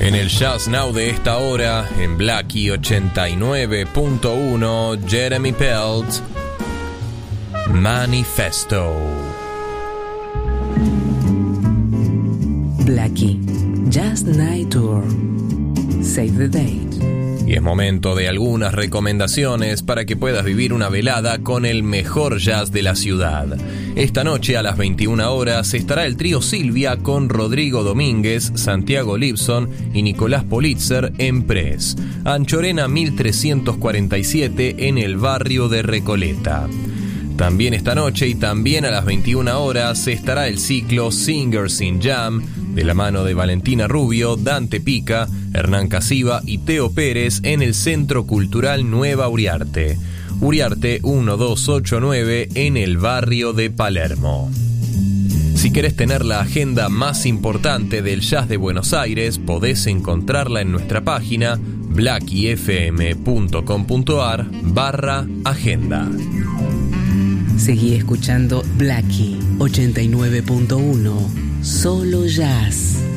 En el Jazz Now de esta hora, en Blackie 89.1, Jeremy Pelt, Manifesto. Blackie, Jazz Night Tour. Save the date. Y es momento de algunas recomendaciones para que puedas vivir una velada con el mejor jazz de la ciudad. Esta noche a las 21 horas estará el trío Silvia con Rodrigo Domínguez, Santiago Lipson y Nicolás Politzer en Press, Anchorena 1347 en el barrio de Recoleta. También esta noche y también a las 21 horas estará el ciclo Singers in Jam de la mano de Valentina Rubio, Dante Pica, Hernán Casiva y Teo Pérez en el Centro Cultural Nueva Uriarte. Uriarte 1289 en el barrio de Palermo. Si querés tener la agenda más importante del jazz de Buenos Aires, podés encontrarla en nuestra página blackiefm.com.ar/agenda. Seguí escuchando Blackie 89.1, solo jazz.